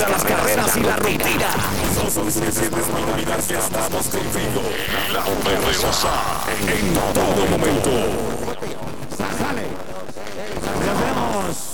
de las carreras y la rutina. No suficientes para olvidar que estamos contigo. La poderosa en todo momento. Sale. Nos vemos.